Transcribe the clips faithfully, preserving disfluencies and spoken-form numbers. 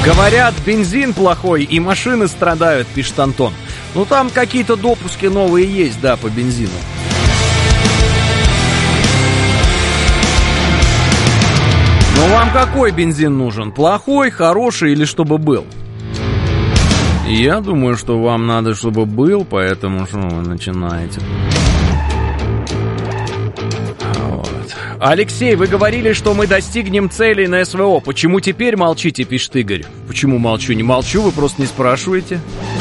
Говорят, бензин плохой и машины страдают, пишет Антон. Ну там какие-то допуски новые есть, да, по бензину. Ну вам какой бензин нужен? Плохой, хороший или чтобы был? Я думаю, что вам надо, чтобы был, поэтому что вы начинаете? Вот. Алексей, вы говорили, что мы достигнем целей на СВО. Почему теперь молчите, пишет Игорь. Почему молчу? Не молчу, вы просто не спрашиваете.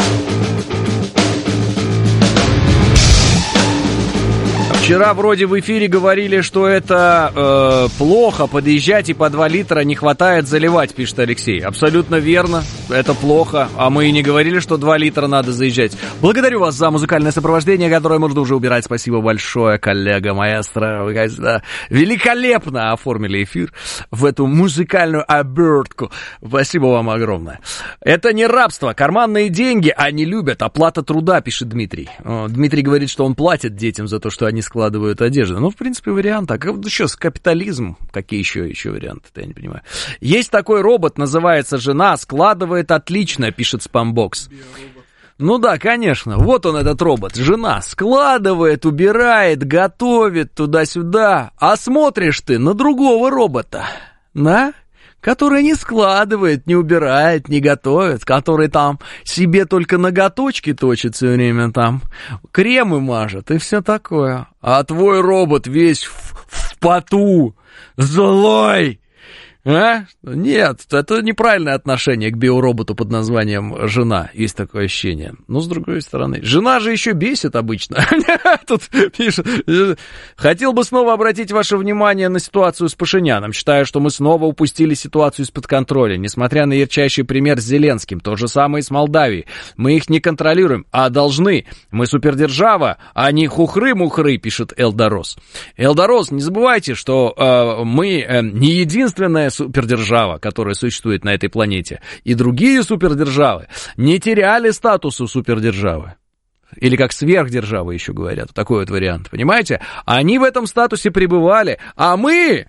Вчера вроде в эфире говорили, что это э, плохо, подъезжать и по два литра не хватает заливать, пишет Алексей. Абсолютно верно, это плохо, а мы и не говорили, что два литра надо заезжать. Благодарю вас за музыкальное сопровождение, которое можно уже убирать. Спасибо большое, коллега маэстро. Вы, конечно, великолепно оформили эфир в эту музыкальную обертку. Спасибо вам огромное. Это не рабство, карманные деньги они любят, оплата труда, пишет Дмитрий. О, Дмитрий говорит, что он платит детям за то, что они складывают одежду. Ну, в принципе, вариант. А как сейчас капитализм? Какие еще, еще варианты? Я не понимаю. Есть такой робот, называется «Жена», складывает отлично, пишет Спамбокс. Ну да, конечно. Вот он, этот робот. Жена складывает, убирает, готовит туда-сюда. А смотришь ты на другого робота. Да? Который не складывает, не убирает, не готовит, который там себе только ноготочки точит все время, там кремы мажет и все такое. А твой робот весь в, в поту, злой. А? Нет, это неправильное отношение к биороботу под названием «Жена». Есть такое ощущение. Но с другой стороны, жена же еще бесит обычно. Тут пишет. Хотел бы снова обратить ваше внимание на ситуацию с Пашиняном. Считаю, что мы снова упустили ситуацию из-под контроля. Несмотря на ярчайший пример с Зеленским. То же самое и с Молдавией. Мы их не контролируем, а должны. Мы супердержава, а не хухры-мухры, пишет Элдорос. Элдорос, не забывайте, что э, мы э, не единственная супердержава, которая существует на этой планете, и другие супердержавы не теряли статуса супердержавы. Или как сверхдержавы еще говорят. Такой вот вариант, понимаете? Они в этом статусе пребывали, а мы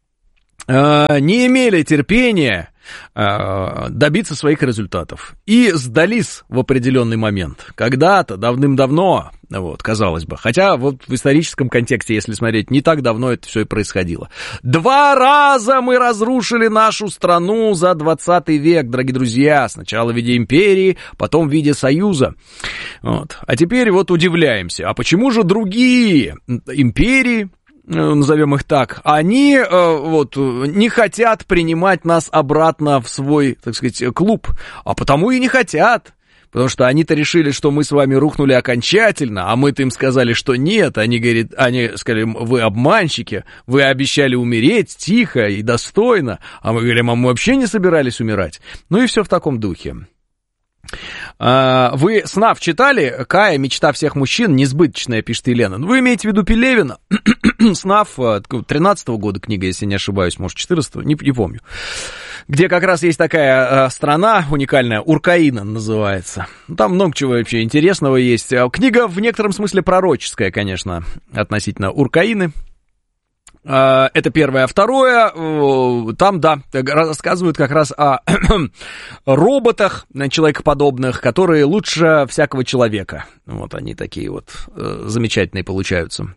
э, не имели терпения э, добиться своих результатов. И сдались в определенный момент. Когда-то, давным-давно, вот, казалось бы. Хотя вот в историческом контексте, если смотреть, не так давно это все и происходило. Два раза мы разрушили нашу страну за двадцатый век, дорогие друзья. Сначала в виде империи, потом в виде союза. Вот. А теперь вот удивляемся. А почему же другие империи, назовем их так, они э, вот, не хотят принимать нас обратно в свой, так сказать, клуб? А потому и не хотят. Потому что они-то решили, что мы с вами рухнули окончательно, а мы-то им сказали, что нет. Они, говорят, они сказали, вы обманщики, вы обещали умереть тихо и достойно. А мы говорим, а мы вообще не собирались умирать. Ну и все в таком духе. Вы «Снав» читали? Кая, «Мечта всех мужчин», несбыточная, пишет Елена. Вы имеете в виду Пелевина? «Снав» тринадцатого года книга, если не ошибаюсь, может, четырнадцатого, не, не помню. Где как раз есть такая страна уникальная, Уркаина называется. Там много чего вообще интересного есть. Книга в некотором смысле пророческая, конечно, относительно Уркаины. Это первое. А второе, там, да, рассказывают как раз о роботах человекоподобных, которые лучше всякого человека. Вот они такие вот замечательные получаются.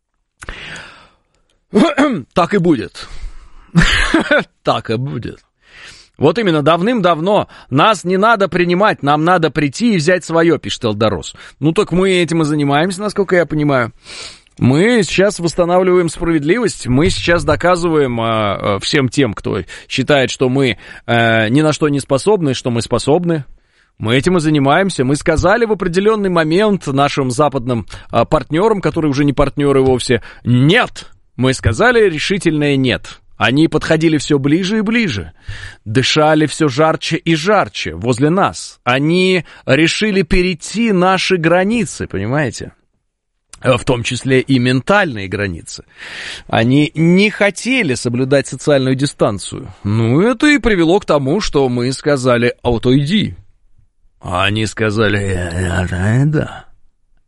Так и будет. Так и будет. Вот именно, давным-давно нас не надо принимать, нам надо прийти и взять свое, пишет Элдорос. Ну так мы этим и занимаемся, насколько я понимаю. Мы сейчас восстанавливаем справедливость, мы сейчас доказываем э, всем тем, кто считает, что мы э, ни на что не способны, что мы способны. Мы этим и занимаемся. Мы сказали в определенный момент нашим западным э, партнерам, которые уже не партнеры вовсе, нет. Мы сказали решительное нет. Они подходили все ближе и ближе, дышали все жарче и жарче возле нас. Они решили перейти наши границы, понимаете? В том числе и ментальные границы. Они не хотели соблюдать социальную дистанцию. Ну, это и привело к тому, что мы сказали «отойди». А они сказали «да, да».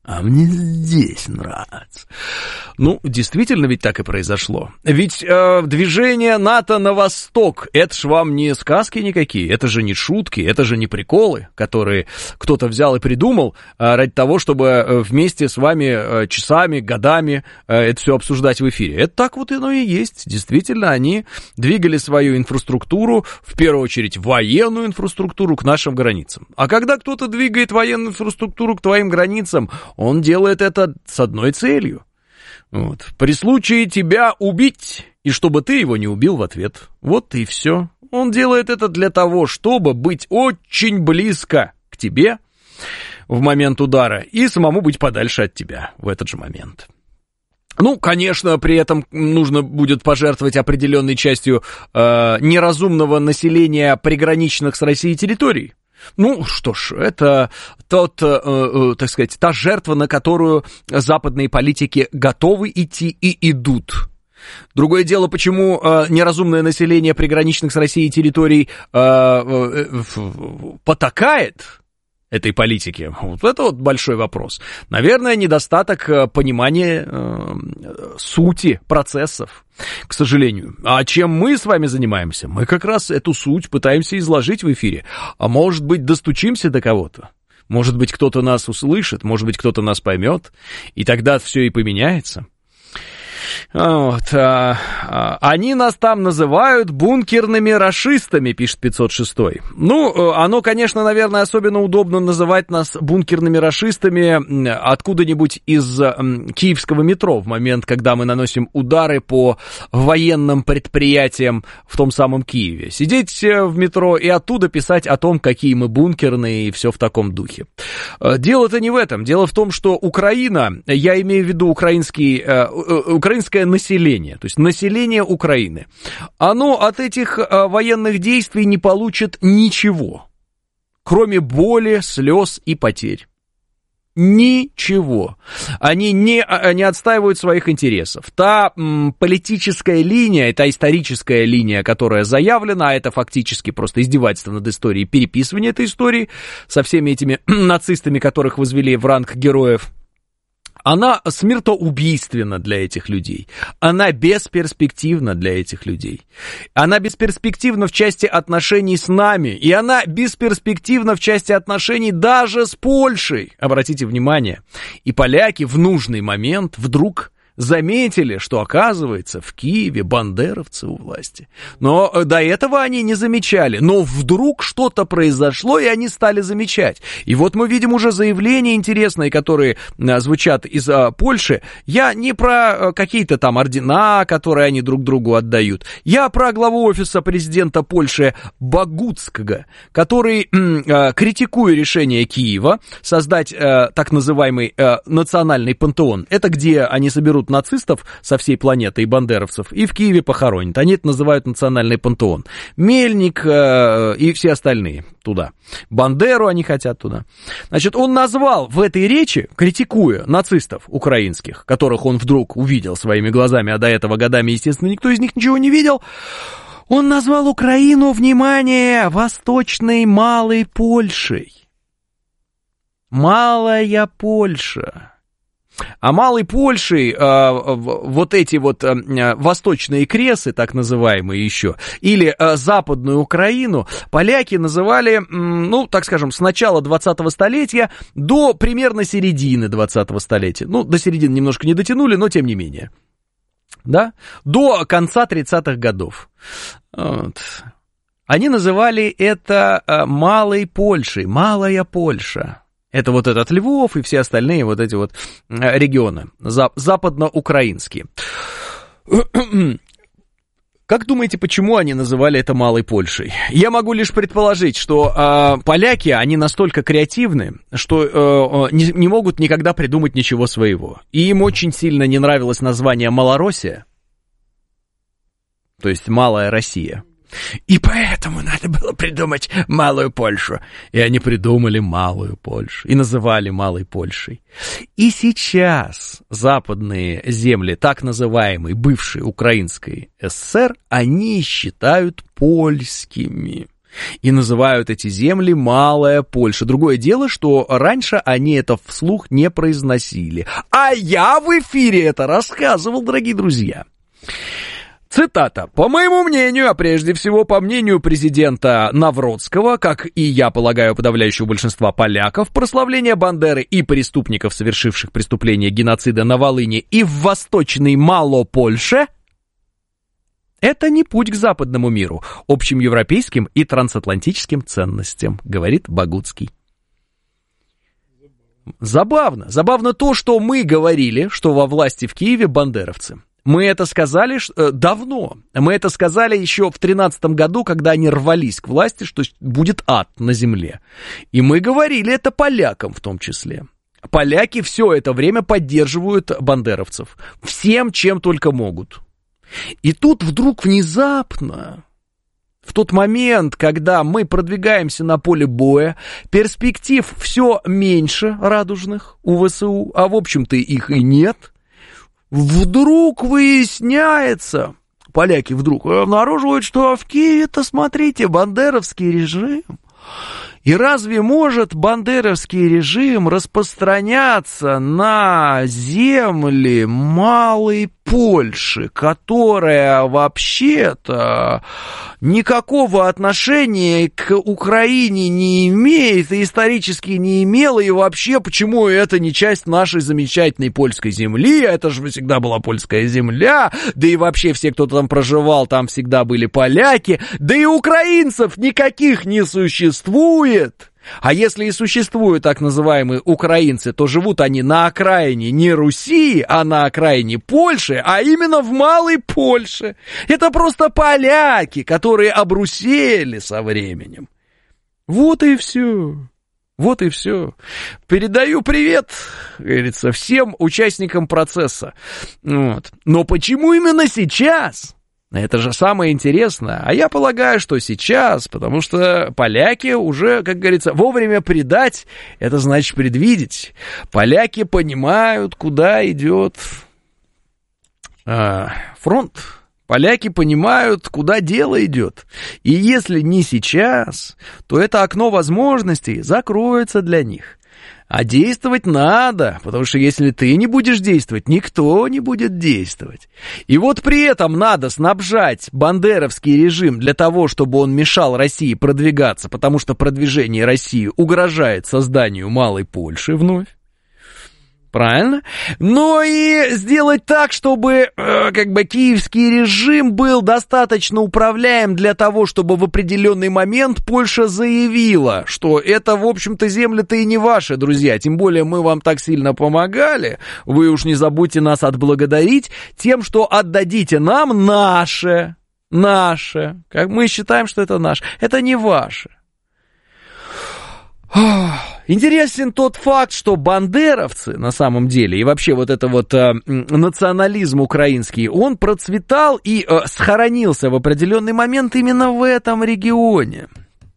а мне здесь нравится. Ну, действительно ведь так и произошло. Ведь э, движение НАТО на восток, это ж вам не сказки никакие, это же не шутки, это же не приколы, которые кто-то взял и придумал э, ради того, чтобы вместе с вами э, часами, годами э, это все обсуждать в эфире. Это так вот оно и есть. Действительно, они двигали свою инфраструктуру, в первую очередь военную инфраструктуру, к нашим границам. А когда кто-то двигает военную инфраструктуру к твоим границам, он делает это с одной целью. Вот. При случае тебя убить, и чтобы ты его не убил в ответ. Вот и все. Он делает это для того, чтобы быть очень близко к тебе в момент удара и самому быть подальше от тебя в этот же момент. Ну, конечно, при этом нужно будет пожертвовать определенной частью э, неразумного населения приграничных с Россией территорий. Ну, что ж, это тот, э, э, так сказать, та жертва, на которую западные политики готовы идти и идут. Другое дело, почему э, неразумное население приграничных с Россией территорий э, э, э, потакает этой политики. Вот это вот большой вопрос. Наверное, недостаток понимания э, сути процессов, к сожалению. А чем мы с вами занимаемся? Мы как раз эту суть пытаемся изложить в эфире. А может быть, достучимся до кого-то? Может быть, кто-то нас услышит, может быть, кто-то нас поймет, и тогда все и поменяется. Вот, а, а, они нас там называют бункерными рашистами, пишет пятьсот шесть. Ну, оно, конечно, наверное, особенно удобно называть нас бункерными рашистами откуда-нибудь из м, киевского метро в момент, когда мы наносим удары по военным предприятиям в том самом Киеве. Сидеть в метро и оттуда писать о том, какие мы бункерные и все в таком духе. Дело-то не в этом. Дело в том, что Украина, я имею в виду украинский, э, украинское население, то есть население Украины, оно от этих э, военных действий не получит ничего, кроме боли, слез и потерь. Ничего. Они не, не отстаивают своих интересов. Та м, политическая линия, та историческая линия, которая заявлена, а это фактически просто издевательство над историей, переписывание этой истории со всеми этими нацистами, которых возвели в ранг героев, она смертоубийственна для этих людей. Она бесперспективна для этих людей. Она бесперспективна в части отношений с нами. И она бесперспективна в части отношений даже с Польшей. Обратите внимание. И поляки в нужный момент вдруг заметили, что, оказывается, в Киеве бандеровцы у власти. Но до этого они не замечали. Но вдруг что-то произошло, и они стали замечать. И вот мы видим уже заявления интересные, которые звучат из а, Польши. Я не про какие-то там ордена, которые они друг другу отдают. Я про главу офиса президента Польши Богуцкого, который, а, критикуя решение Киева создать а, так называемый а, национальный пантеон. Это где они соберут нацистов со всей планеты и бандеровцев, и в Киеве похоронят. Они это называют национальный пантеон. Мельник э, и все остальные туда. Бандеру они хотят туда. Значит, он назвал в этой речи, критикуя нацистов украинских, которых он вдруг увидел своими глазами, а до этого годами, естественно, никто из них ничего не видел, он назвал Украину, внимание, Восточной Малой Польшей. Малая Польша. А Малой Польшей э, вот эти вот э, восточные кресы, так называемые еще, или э, Западную Украину, поляки называли, ну, так скажем, с начала двадцатого столетия до примерно середины двадцатого столетия. Ну, до середины немножко не дотянули, но тем не менее. Да? До конца тридцатых годов. Вот. Они называли это э, Малой Польшей, Малая Польша. Это вот этот Львов и все остальные вот эти вот регионы, западноукраинские. Как думаете, почему они называли это Малой Польшей? Я могу лишь предположить, что э, поляки, они настолько креативны, что э, не, не могут никогда придумать ничего своего. И им очень сильно не нравилось название Малороссия, то есть Малая Россия. И поэтому надо было придумать Малую Польшу. И они придумали Малую Польшу и называли Малой Польшей. И сейчас западные земли, так называемой бывшей Украинской ССР, они считают польскими. И называют эти земли Малая Польша. Другое дело, что раньше они это вслух не произносили. А я в эфире это рассказывал, дорогие друзья. Цитата. «По моему мнению, а прежде всего по мнению президента Навродского, как и, я полагаю, подавляющего большинства поляков, прославление Бандеры и преступников, совершивших преступление геноцида на Волыни и в Восточной Малопольше, это не путь к западному миру, общим европейским и трансатлантическим ценностям», говорит Богуцкий. Забавно. Забавно то, что мы говорили, что во власти в Киеве бандеровцы. Мы это сказали э, давно. Мы это сказали еще в тринадцатом году, когда они рвались к власти, что будет ад на земле. И мы говорили это полякам в том числе. Поляки все это время поддерживают бандеровцев. Всем, чем только могут. И тут вдруг внезапно, в тот момент, когда мы продвигаемся на поле боя, перспектив все меньше радужных у ВСУ, а в общем-то их и нет, вдруг выясняется, поляки вдруг обнаруживают, что в Киеве-то, смотрите, бандеровский режим. И разве может бандеровский режим распространяться на земли Малой Польши, которая вообще-то никакого отношения к Украине не имеет и исторически не имела, и вообще почему это не часть нашей замечательной польской земли, это же всегда была польская земля, да и вообще все, кто там проживал, там всегда были поляки, да и украинцев никаких не существует. А если и существуют так называемые украинцы, то живут они на окраине не Руси, а на окраине Польши, а именно в Малой Польше. Это просто поляки, которые обрусели со временем. Вот и все. Вот и все. Передаю привет, говорится, всем участникам процесса. Вот. Но почему именно сейчас? Это же самое интересное. А я полагаю, что сейчас, потому что поляки уже, как говорится, вовремя предать, это значит предвидеть. Поляки понимают, куда идет а, фронт. Поляки понимают, куда дело идет. И если не сейчас, то это окно возможностей закроется для них. А действовать надо, потому что если ты не будешь действовать, никто не будет действовать. И вот при этом надо снабжать бандеровский режим для того, чтобы он мешал России продвигаться, потому что продвижение России угрожает созданию Малой Польши вновь. Правильно? Но и сделать так, чтобы э, как бы киевский режим был достаточно управляем для того, чтобы в определенный момент Польша заявила, что это, в общем-то, земли-то и не ваши, друзья. Тем более мы вам так сильно помогали. Вы уж не забудьте нас отблагодарить тем, что отдадите нам наше. Наше. Как мы считаем, что это наше. Это не ваше. Интересен тот факт, что бандеровцы на самом деле, и вообще вот это вот э, национализм украинский, он процветал и э, схоронился в определенный момент именно в этом регионе.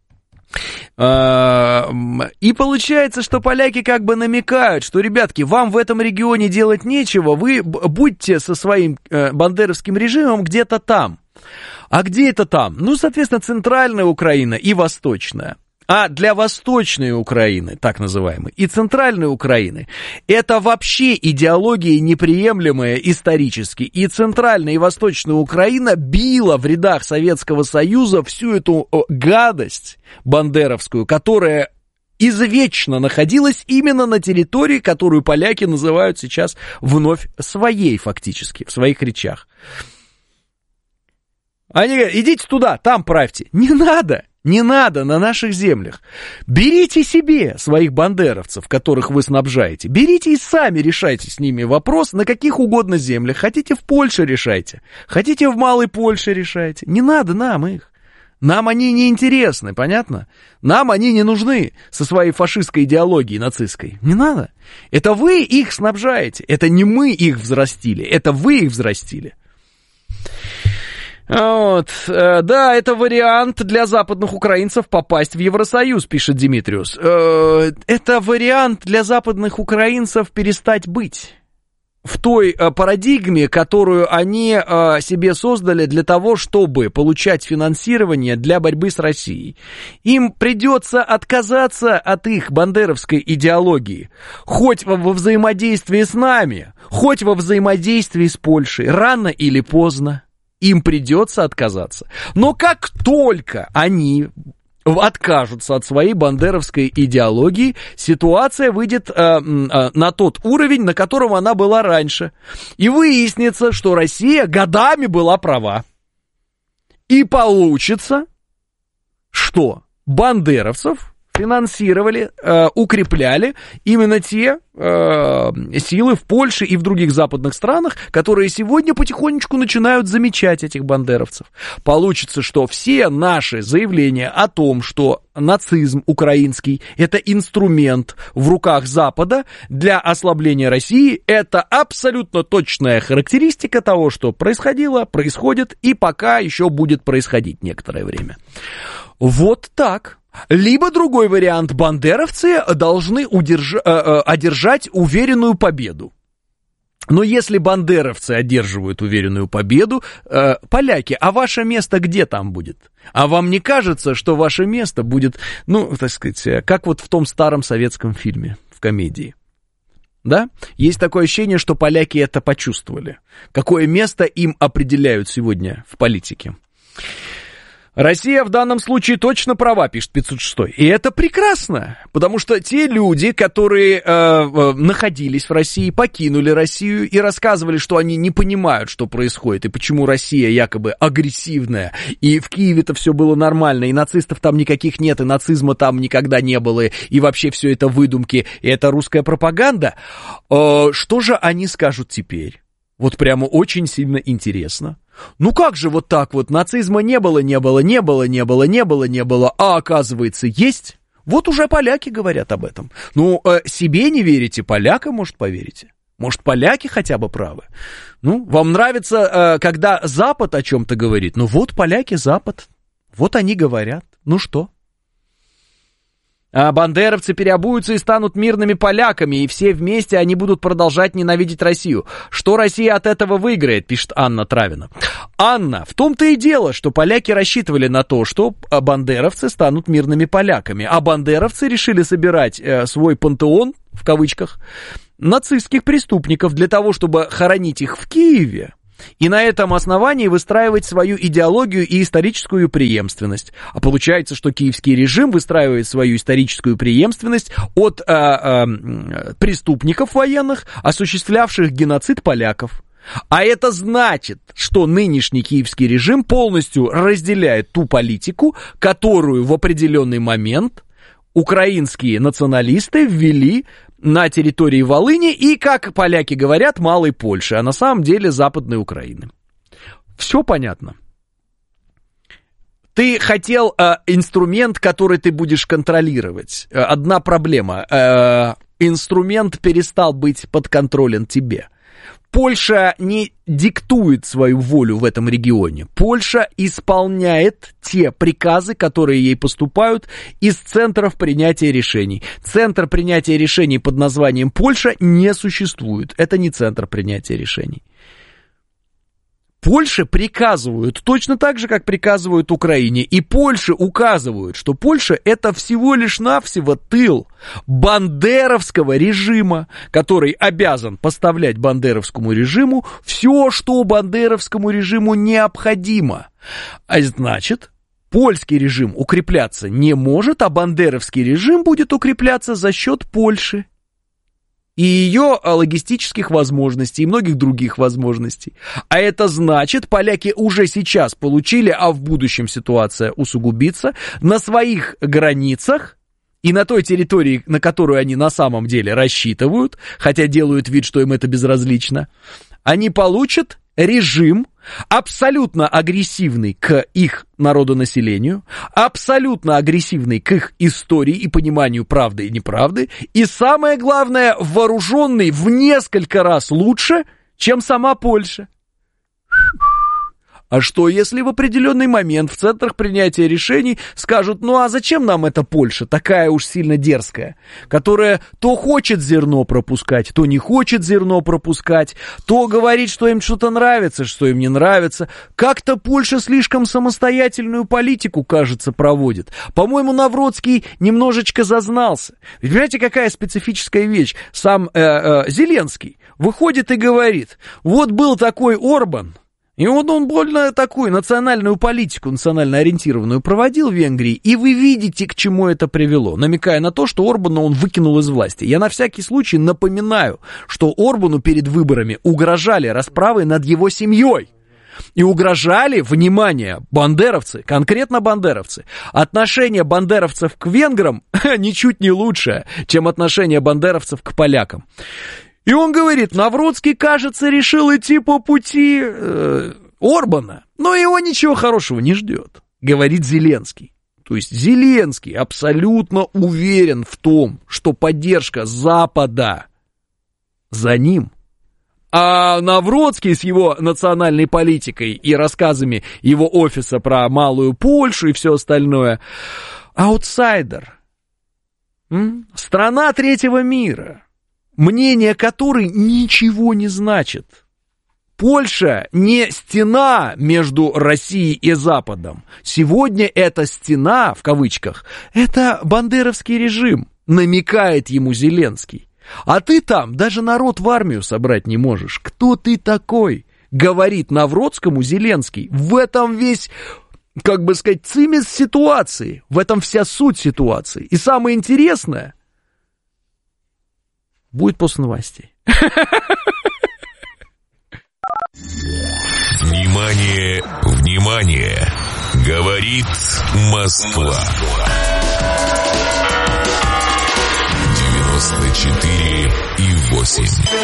Э, и получается, что поляки как бы намекают, что, ребятки, вам в этом регионе делать нечего, вы будьте со своим э, бандеровским режимом где-то там. А где это там? Ну, соответственно, центральная Украина и восточная. А для Восточной Украины, так называемой, и Центральной Украины, это вообще идеология неприемлемая исторически. И Центральная и Восточная Украина била в рядах Советского Союза всю эту гадость бандеровскую, которая извечно находилась именно на территории, которую поляки называют сейчас вновь своей фактически, в своих речах. Они говорят, идите туда, там правьте. Не надо. Не надо на наших землях. Берите себе своих бандеровцев, которых вы снабжаете. Берите и сами решайте с ними вопрос на каких угодно землях. Хотите в Польше решайте. Хотите в Малой Польше решайте. Не надо нам их. Нам они не интересны, понятно? Нам они не нужны со своей фашистской идеологией нацистской. Не надо. Это вы их снабжаете. Это не мы их взрастили. Это вы их взрастили. Вот, да, это вариант для западных украинцев попасть в Евросоюз, пишет Димитриус. Это вариант для западных украинцев перестать быть. в той а, парадигме, которую они а, себе создали для того, чтобы получать финансирование для борьбы с Россией. Им придется отказаться от их бандеровской идеологии, хоть во, во взаимодействии с нами, хоть во взаимодействии с Польшей, рано или поздно им придется отказаться. Но как только они откажутся от своей бандеровской идеологии, ситуация выйдет э, э, на тот уровень, на котором она была раньше. И выяснится, что Россия годами была права. И получится, что бандеровцев финансировали, э, укрепляли именно те э, силы в Польше и в других западных странах, которые сегодня потихонечку начинают замечать этих бандеровцев. Получится, что все наши заявления о том, что нацизм украинский — это инструмент в руках Запада для ослабления России, это абсолютно точная характеристика того, что происходило, происходит и пока еще будет происходить некоторое время. Вот так. Либо другой вариант: бандеровцы должны удерж... э, э, одержать уверенную победу. Но если бандеровцы одерживают уверенную победу, э, поляки, а ваше место где там будет? А вам не кажется, что ваше место будет, ну, так сказать, как вот в том старом советском фильме, в комедии? Да? Есть такое ощущение, что поляки это почувствовали. Какое место им определяют сегодня в политике? Россия в данном случае точно права, пишет пятьсот шестой. И это прекрасно, потому что те люди, которые э, э, находились в России, покинули Россию и рассказывали, что они не понимают, что происходит, и почему Россия якобы агрессивная, и в Киеве-то все было нормально, и нацистов там никаких нет, и нацизма там никогда не было, и вообще все это выдумки, и это русская пропаганда. Э, что же они скажут теперь? Вот прямо очень сильно интересно. Ну как же вот так вот, нацизма не было, не было, не было, не было, не было, не было, а оказывается есть? Вот уже поляки говорят об этом. Ну, э, себе не верите, полякам, может, поверите? Может, поляки хотя бы правы? Ну, вам нравится, э, когда Запад о чем-то говорит? Ну вот поляки, Запад, вот они говорят. Ну что? А бандеровцы переобуются и станут мирными поляками, и все вместе они будут продолжать ненавидеть Россию. Что Россия от этого выиграет, пишет Анна Травина. Анна, в том-то и дело, что поляки рассчитывали на то, что бандеровцы станут мирными поляками, а бандеровцы решили собирать э, свой пантеон, в кавычках, нацистских преступников для того, чтобы хоронить их в Киеве. И на этом основании выстраивать свою идеологию и историческую преемственность. А получается, что киевский режим выстраивает свою историческую преемственность от э, э, преступников военных, осуществлявших геноцид поляков. А это значит, что нынешний киевский режим полностью разделяет ту политику, которую в определенный момент украинские националисты ввели на территории Волыни и, как поляки говорят, Малой Польши, а на самом деле Западной Украины. Все понятно. Ты хотел э, инструмент, который ты будешь контролировать. Одна проблема. Э, инструмент перестал быть подконтролен тебе. Польша не диктует свою волю в этом регионе. Польша исполняет те приказы, которые ей поступают из центров принятия решений. Центр принятия решений под названием Польша не существует. Это не центр принятия решений. Польше приказывают точно так же, как приказывают Украине. И Польше указывают, что Польша — это всего лишь навсего тыл бандеровского режима, который обязан поставлять бандеровскому режиму все, что бандеровскому режиму необходимо. А значит, польский режим укрепляться не может, а бандеровский режим будет укрепляться за счет Польши и ее логистических возможностей, и многих других возможностей. А это значит, поляки уже сейчас получили, а в будущем ситуация усугубится, на своих границах и на той территории, на которую они на самом деле рассчитывают, хотя делают вид, что им это безразлично, они получат режим, абсолютно агрессивный к их народонаселению, абсолютно агрессивный к их истории и пониманию правды и неправды, и самое главное, вооруженный в несколько раз лучше, чем сама Польша. А что, если в определенный момент в центрах принятия решений скажут, ну а зачем нам эта Польша, такая уж сильно дерзкая, которая то хочет зерно пропускать, то не хочет зерно пропускать, то говорит, что им что-то нравится, что им не нравится. Как-то Польша слишком самостоятельную политику, кажется, проводит. По-моему, Навроцкий немножечко зазнался. Ведь понимаете, какая специфическая вещь? Сам э, э, Зеленский выходит и говорит, вот был такой Орбан, и вот он больно такую национальную политику, национально ориентированную проводил в Венгрии, и вы видите, к чему это привело, намекая на то, что Орбана он выкинул из власти. Я на всякий случай напоминаю, что Орбану перед выборами угрожали расправой над его семьей. И угрожали, внимание, бандеровцы, конкретно бандеровцы. Отношение бандеровцев к венграм ничуть не лучше, чем отношение бандеровцев к полякам. И он говорит, Навроцкий, кажется, решил идти по пути э, Орбана, но его ничего хорошего не ждет, говорит Зеленский. То есть Зеленский абсолютно уверен в том, что поддержка Запада за ним. А Навроцкий с его национальной политикой и рассказами его офиса про малую Польшу и все остальное, аутсайдер. М? Страна третьего мира, мнение которой ничего не значит. Польша не стена между Россией и Западом. Сегодня эта стена, в кавычках, это бандеровский режим, намекает ему Зеленский. А ты там даже народ в армию собрать не можешь. Кто ты такой? Говорит Навроцкому Зеленский. В этом весь, как бы сказать, цимис ситуации. В этом вся суть ситуации. И самое интересное будет после новостей. Внимание, внимание! Говорит Москва. девяносто четыре и восемь.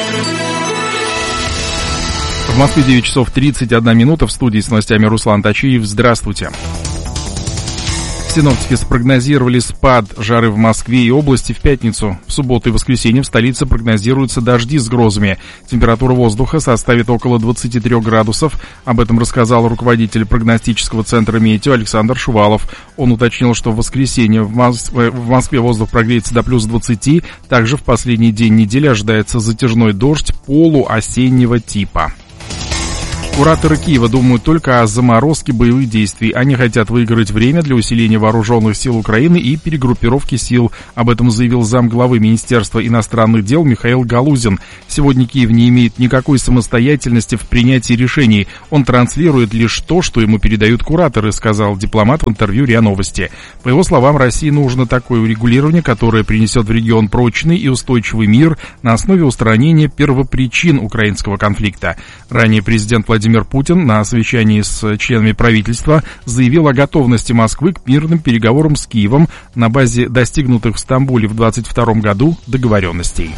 В Москве девять часов тридцать одна минута. В студии с новостями Руслан Тачиев. Здравствуйте. Синоптики спрогнозировали спад жары в Москве и области в пятницу. В субботу и воскресенье в столице прогнозируются дожди с грозами. Температура воздуха составит около двадцати трёх градусов. Об этом рассказал руководитель прогностического центра «Метео» Александр Шувалов. Он уточнил, что в воскресенье в Москве, в Москве воздух прогреется до плюс двадцати. Также в последний день недели ожидается затяжной дождь полуосеннего типа. Кураторы Киева думают только о заморозке боевых действий. Они хотят выиграть время для усиления вооруженных сил Украины и перегруппировки сил. Об этом заявил замглавы Министерства иностранных дел Михаил Галузин. Сегодня Киев не имеет никакой самостоятельности в принятии решений. Он транслирует лишь то, что ему передают кураторы, сказал дипломат в интервью РИА Новости. По его словам, России нужно такое урегулирование, которое принесет в регион прочный и устойчивый мир на основе устранения первопричин украинского конфликта. Ранее президент Владимир Владимир Путин на совещании с членами правительства заявил о готовности Москвы к мирным переговорам с Киевом на базе достигнутых в Стамбуле в двадцать втором году договоренностей.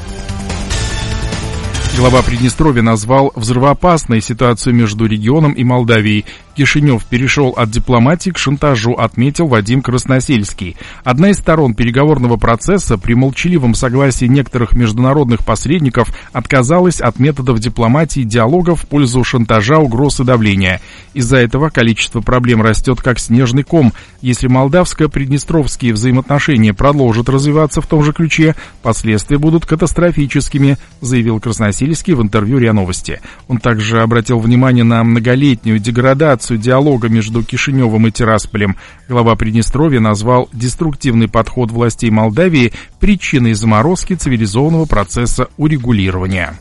Глава Приднестровья назвал взрывоопасной ситуацию между регионом и Молдавией. Кишинев перешел от дипломатии к шантажу, отметил Вадим Красносельский. Одна из сторон переговорного процесса при молчаливом согласии некоторых международных посредников отказалась от методов дипломатии и диалога в пользу шантажа, угроз и давления. Из-за этого количество проблем растет как снежный ком. Если молдавско-приднестровские взаимоотношения продолжат развиваться в том же ключе, последствия будут катастрофическими, заявил Красносельский в интервью РИА Новости. Он также обратил внимание на многолетнюю деградацию диалога между Кишиневым и Тирасполем. Глава Приднестровья назвал деструктивный подход властей Молдавии причиной заморозки цивилизованного процесса урегулирования.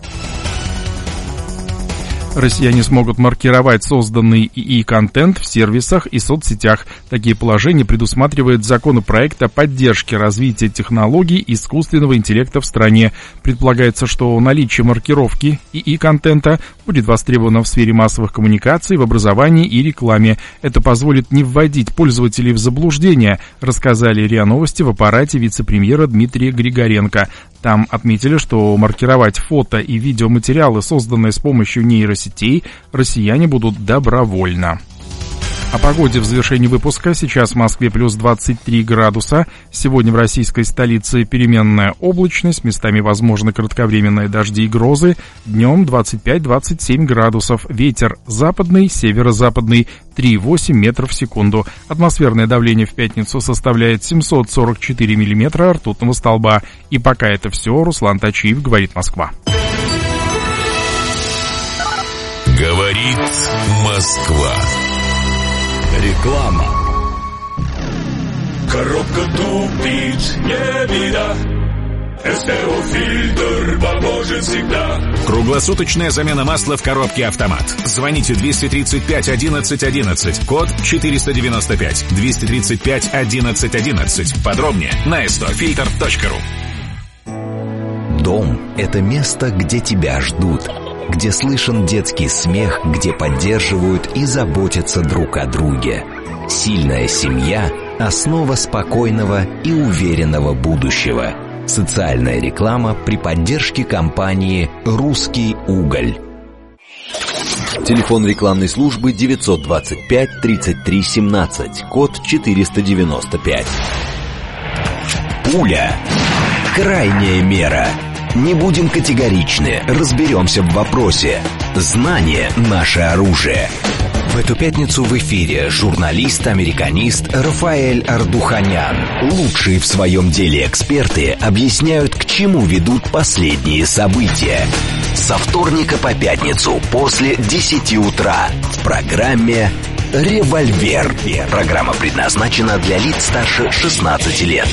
Россияне смогут маркировать созданный ИИ-контент в сервисах и соцсетях. Такие положения предусматривает законопроект о поддержке развития технологий искусственного интеллекта в стране. Предполагается, что наличие маркировки ИИ-контента будет востребовано в сфере массовых коммуникаций, в образовании и рекламе. Это позволит не вводить пользователей в заблуждение, рассказали РИА Новости в аппарате вице-премьера Дмитрия Григоренко. Там отметили, что маркировать фото и видеоматериалы, созданные с помощью нейросетей, россияне будут добровольно. О погоде в завершении выпуска. Сейчас в Москве плюс двадцать три градуса. Сегодня в российской столице переменная облачность. Местами возможны кратковременные дожди и грозы. Днем двадцать пять - двадцать семь градусов. Ветер западный, северо-западный три и восемь метров в секунду. Атмосферное давление в пятницу составляет семьсот сорок четыре миллиметра ртутного столба. И пока это все. Руслан Тачиев, говорит Москва. Говорит Москва. Реклама. Коробка тупит, не беда. СТО-фильтр поможет всегда. Круглосуточная замена масла в коробке «Автомат». Звоните двести тридцать пять одиннадцать одиннадцать, код четыреста девяносто пять, двести тридцать пять одиннадцать одиннадцать. Подробнее на эс тэ о фильтр точка ру. Дом – это место, где тебя ждут, где слышен детский смех, где поддерживают и заботятся друг о друге. Сильная семья – основа спокойного и уверенного будущего. Социальная реклама при поддержке компании «Русский уголь». Телефон рекламной службы девятьсот двадцать пять тридцать три семнадцать, код четыреста девяносто пять. Пуля – крайняя мера. Не будем категоричны, разберемся в вопросе. Знание – наше оружие. В эту пятницу в эфире журналист-американист Рафаэль Ардуханян. Лучшие в своем деле эксперты объясняют, к чему ведут последние события. Со вторника по пятницу после десяти утра в программе «Револьвер». Программа предназначена для лиц старше шестнадцати лет.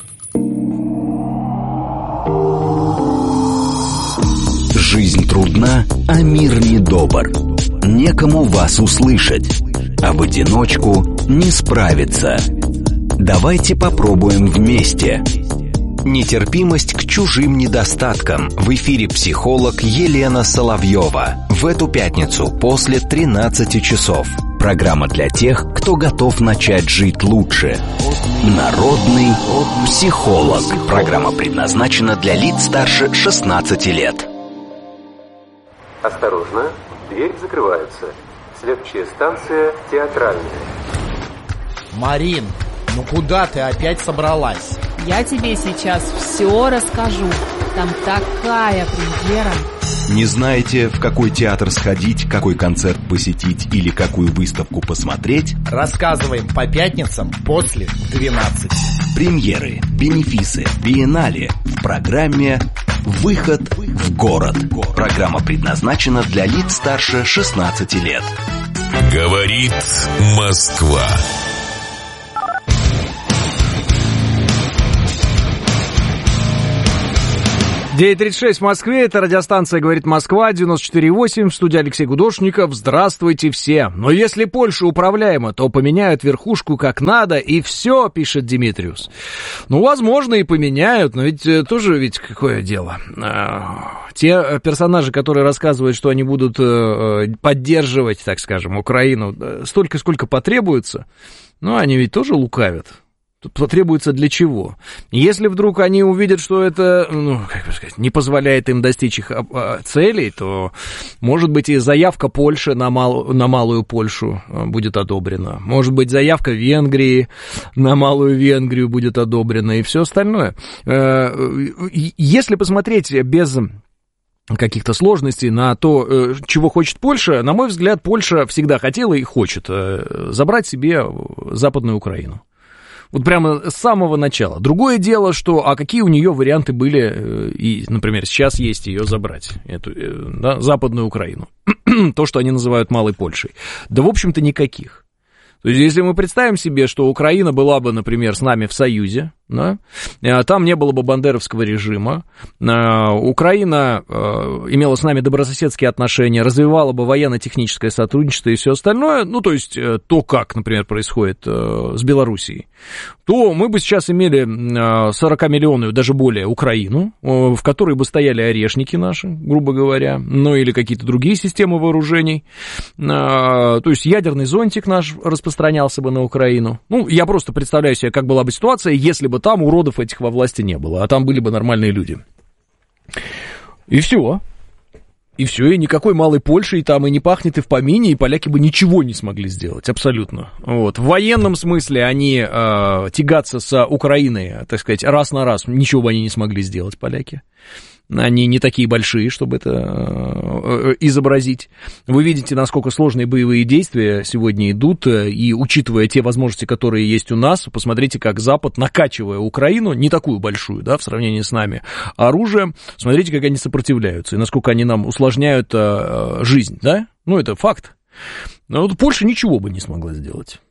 Жизнь трудна, а мир недобр. Некому вас услышать, а в одиночку не справиться. Давайте попробуем вместе. Нетерпимость к чужим недостаткам. В эфире психолог Елена Соловьева. В эту пятницу после тринадцати часов. Программа для тех, кто готов начать жить лучше. Народный психолог. Программа предназначена для лиц старше шестнадцати лет. Осторожно, дверь закрывается. Следующая станция театральная. Марин, ну куда ты опять собралась? Я тебе сейчас все расскажу. Там такая премьера. Не знаете, в какой театр сходить, какой концерт посетить или какую выставку посмотреть? Рассказываем по пятницам после двенадцати. Премьеры, бенефисы, биеннале в программе «Выход в город». Программа предназначена для лиц старше шестнадцати лет. Говорит Москва. девять тридцать шесть в Москве, это радиостанция «Говорит Москва», девяносто четыре и восемь, в студии Алексей Гудошников. Здравствуйте все. Но если Польша управляема, то поменяют верхушку как надо, и все, пишет Димитриус. Ну, возможно, и поменяют, но ведь тоже ведь какое дело. Те персонажи, которые рассказывают, что они будут поддерживать, так скажем, Украину столько, сколько потребуется, ну, они ведь тоже лукавят. Тут потребуется для чего? Если вдруг они увидят, что это, ну, как бы сказать, не позволяет им достичь их целей, то, может быть, и заявка Польши на, мал, на малую Польшу будет одобрена. Может быть, заявка Венгрии на малую Венгрию будет одобрена и все остальное. Если посмотреть без каких-то сложностей на то, чего хочет Польша, на мой взгляд, Польша всегда хотела и хочет забрать себе Западную Украину. Вот прямо с самого начала. Другое дело, что, а какие у нее варианты были, и, например, сейчас есть ее забрать, эту, да, Западную Украину, то, что они называют Малой Польшей. Да, в общем-то, никаких. То есть, если мы представим себе, что Украина была бы, например, с нами в союзе, да, там не было бы бандеровского режима, Украина имела с нами добрососедские отношения, развивала бы военно-техническое сотрудничество и все остальное, ну, то есть, то, как, например, происходит с Белоруссией, то мы бы сейчас имели сорокамиллионную, даже более, Украину, в которой бы стояли орешники наши, грубо говоря, ну, или какие-то другие системы вооружений, то есть, ядерный зонтик наш распространялся бы на Украину. Ну, я просто представляю себе, как была бы ситуация, если бы там уродов этих во власти не было, а там были бы нормальные люди. И все. И все, и никакой малой Польши и там и не пахнет, и в помине, и поляки бы ничего не смогли сделать, абсолютно. Вот. В военном смысле они э, тягаться с Украиной, так сказать, раз на раз, ничего бы они не смогли сделать, поляки. Они не такие большие, чтобы это э, изобразить. Вы видите, насколько сложные боевые действия сегодня идут, и учитывая те возможности, которые есть у нас, посмотрите, как Запад, накачивая Украину, не такую большую, да, в сравнении с нами, оружием, смотрите, как они сопротивляются, и насколько они нам усложняют э, жизнь, да? Ну, это факт. Но вот Польша ничего бы не смогла сделать.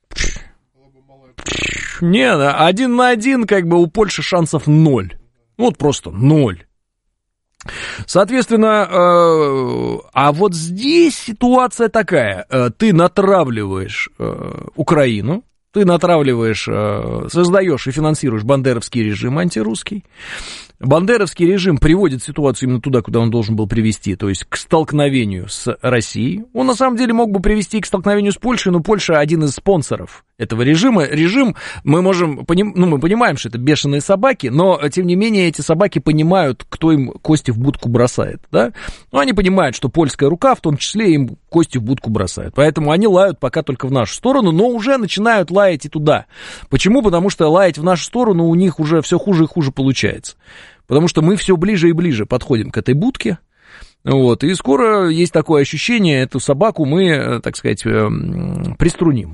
Не, один на один, как бы, у Польши шансов ноль. Вот просто ноль. Соответственно, э, а вот здесь ситуация такая. Э, ты натравливаешь э, Украину, ты натравливаешь, э, создаешь и финансируешь бандеровский режим антирусский. Бандеровский режим приводит ситуацию именно туда, куда он должен был привести, то есть к столкновению с Россией. Он на самом деле мог бы привести к столкновению с Польшей, но Польша один из спонсоров этого режима. Режим, мы можем, ну, мы понимаем, что это бешеные собаки, но, тем не менее, эти собаки понимают, кто им кости в будку бросает, да? Ну, они понимают, что польская рука, в том числе, им кости в будку бросает. Поэтому они лают пока только в нашу сторону, но уже начинают лаять и туда. Почему? Потому что лаять в нашу сторону у них уже все хуже и хуже получается. Потому что мы все ближе и ближе подходим к этой будке, вот, и скоро есть такое ощущение, эту собаку мы, так сказать, приструним.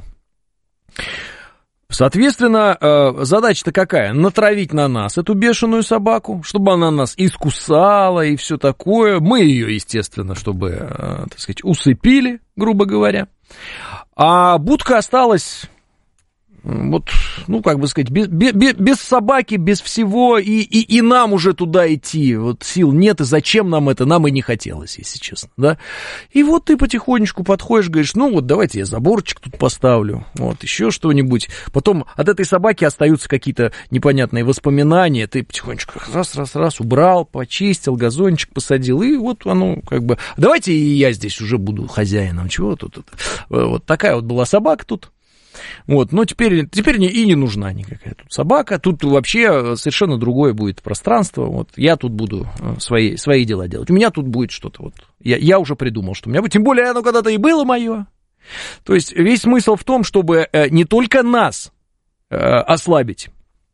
Соответственно, задача-то какая? Натравить на нас эту бешеную собаку, чтобы она нас искусала и все такое. Мы ее, естественно, чтобы, так сказать, усыпили, грубо говоря. А будка осталась... Вот, ну, как бы сказать, без, без, без собаки, без всего, и, и, и нам уже туда идти, вот сил нет, и зачем нам это, нам и не хотелось, если честно, да. И вот ты потихонечку подходишь, говоришь, ну, вот давайте я заборчик тут поставлю, вот, еще что-нибудь. Потом от этой собаки остаются какие-то непонятные воспоминания, ты потихонечку раз-раз-раз убрал, почистил, газончик посадил, и вот оно, как бы, давайте и я здесь уже буду хозяином, чего тут, вот такая вот была собака тут. Вот, но теперь, теперь и не нужна никакая тут собака, тут вообще совершенно другое будет пространство, вот, я тут буду свои, свои дела делать, у меня тут будет что-то, вот, я, я уже придумал, что у меня будет, тем более оно когда-то и было мое, то есть весь смысл в том, чтобы не только нас ослабить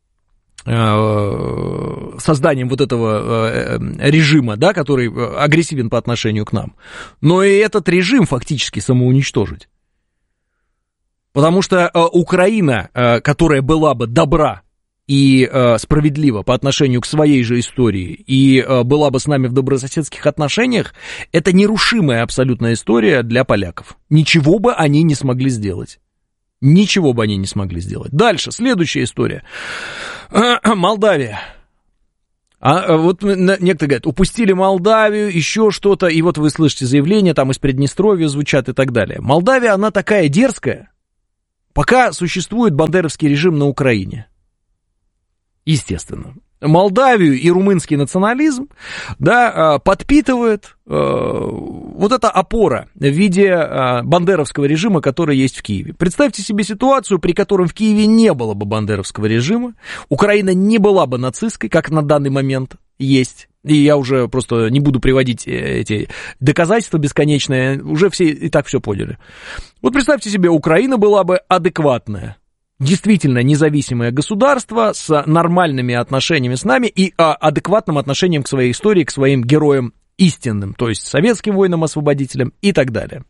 созданием вот этого режима, да, который агрессивен по отношению к нам, но и этот режим фактически самоуничтожить. Потому что э, Украина, э, которая была бы добра и э, справедлива по отношению к своей же истории и э, была бы с нами в добрососедских отношениях, это нерушимая абсолютная история для поляков. Ничего бы они не смогли сделать. Ничего бы они не смогли сделать. Дальше, следующая история. Молдавия. А вот некоторые говорят, упустили Молдавию, еще что-то, и вот вы слышите заявления, там из Приднестровья звучат и так далее. Молдавия, она такая дерзкая, пока существует бандеровский режим на Украине. Естественно. Молдавию и румынский национализм, да, подпитывает э, вот эта опора в виде э, бандеровского режима, который есть в Киеве. Представьте себе ситуацию, при которой в Киеве не было бы бандеровского режима, Украина не была бы нацистской, как на данный момент есть. И я уже просто не буду приводить эти доказательства бесконечные, уже все и так все поняли. Вот представьте себе, Украина была бы адекватная, действительно независимое государство с нормальными отношениями с нами и а, адекватным отношением к своей истории, к своим героям истинным, то есть советским воинам-освободителям и так далее.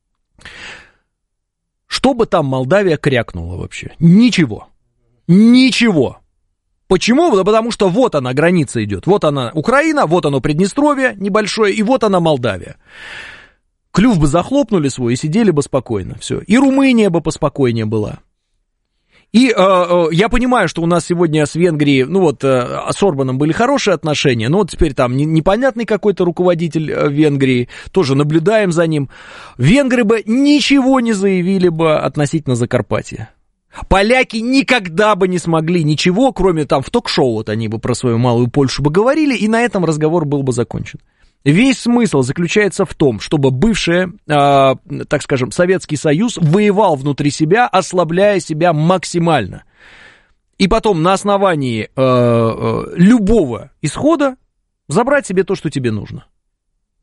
Что бы там Молдавия крякнула вообще? Ничего. Ничего. Почему? Да потому что вот она, граница идет. Вот она Украина, вот оно Приднестровье небольшое, и вот она Молдавия. Клюв бы захлопнули свой и сидели бы спокойно. Все. И Румыния бы поспокойнее была. И э, э, я понимаю, что у нас сегодня с Венгрией, ну вот, э, с Орбаном были хорошие отношения, но вот теперь там не, непонятный какой-то руководитель э, Венгрии, тоже наблюдаем за ним. Венгры бы ничего не заявили бы относительно Закарпатья. Поляки никогда бы не смогли ничего, кроме там в ток-шоу, вот они бы про свою малую Польшу бы говорили, и на этом разговор был бы закончен. Весь смысл заключается в том, чтобы бывший, э, так скажем, Советский Союз воевал внутри себя, ослабляя себя максимально. И потом на основании э, э, любого исхода забрать себе то, что тебе нужно.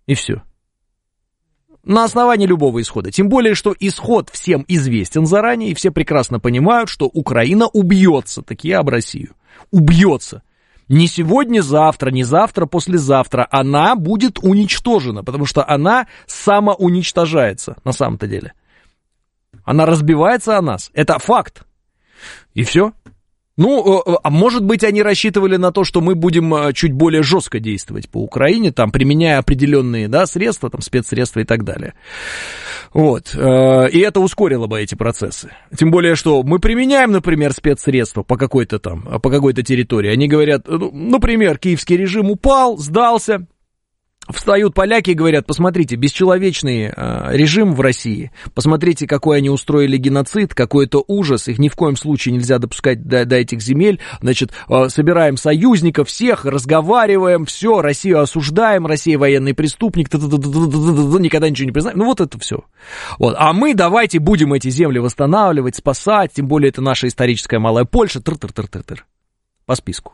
И все. На основании любого исхода. Тем более, что исход всем известен заранее, и все прекрасно понимают, что Украина убьется таки об Россию. Убьется. Не сегодня, завтра, не завтра, послезавтра. Она будет уничтожена, потому что она самоуничтожается на самом-то деле. Она разбивается о нас. Это факт. И все. Ну, а может быть, они рассчитывали на то, что мы будем чуть более жестко действовать по Украине, там, применяя определенные, да, средства, там, спецсредства и так далее. Вот. И это ускорило бы эти процессы. Тем более, что мы применяем, например, спецсредства по какой-то там, по какой-то территории. Они говорят, ну, например, киевский режим упал, сдался. Встают поляки и говорят, посмотрите, бесчеловечный э, режим в России, посмотрите, какой они устроили геноцид, какой это ужас, их ни в коем случае нельзя допускать до, до этих земель, значит, э, собираем союзников всех, разговариваем, все, Россию осуждаем, Россия военный преступник, никогда ничего не признаем, ну вот это все. Вот. А мы давайте будем эти земли восстанавливать, спасать, тем более это наша историческая малая Польша, тыр-тыр-тыр-тыр-тыр, по списку.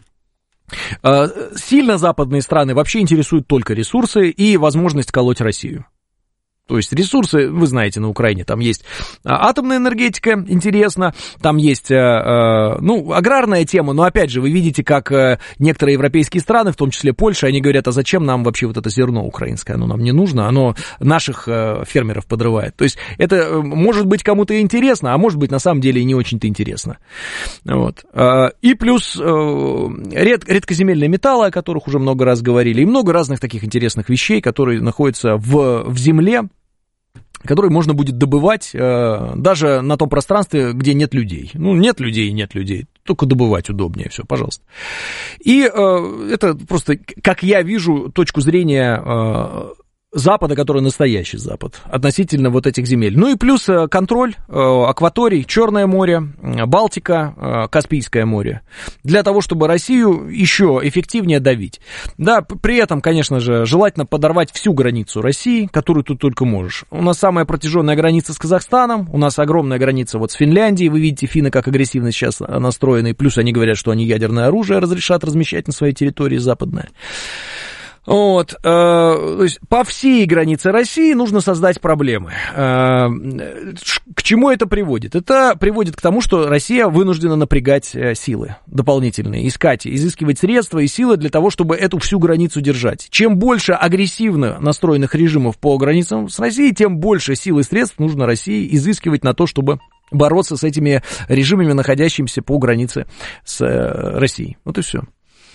Сильно западные страны вообще интересуют только ресурсы и возможность колоть Россию. То есть ресурсы, вы знаете, на Украине там есть атомная энергетика, интересно, там есть, ну, аграрная тема, но опять же, вы видите, как некоторые европейские страны, в том числе Польша, они говорят, а зачем нам вообще вот это зерно украинское, оно нам не нужно, оно наших фермеров подрывает. То есть это может быть кому-то интересно, а может быть на самом деле и не очень-то интересно. Вот. И плюс ред, редкоземельные металлы, о которых уже много раз говорили, и много разных таких интересных вещей, которые находятся в, в земле, который можно будет добывать э, даже на том пространстве, где нет людей. Ну, нет людей, нет людей, только добывать удобнее, все, пожалуйста. И э, это просто, как я вижу, точку зрения э, Запада, который настоящий Запад, относительно вот этих земель. Ну и плюс контроль э, акваторий, Черное море, Балтика, э, Каспийское море, для того, чтобы Россию еще эффективнее давить. Да, при этом, конечно же, желательно подорвать всю границу России, которую тут только можешь. У нас самая протяженная граница с Казахстаном, у нас огромная граница вот с Финляндией, вы видите, финны как агрессивно сейчас настроены, плюс они говорят, что они ядерное оружие разрешат размещать на своей территории западное. Вот, э, то есть по всей границе России нужно создать проблемы. Э, к чему это приводит? Это приводит к тому, что Россия вынуждена напрягать силы дополнительные, искать, изыскивать средства и силы для того, чтобы эту всю границу держать. Чем больше агрессивно настроенных режимов по границам с Россией, тем больше сил и средств нужно России изыскивать на то, чтобы бороться с этими режимами, находящимися по границе с Россией. Вот и все.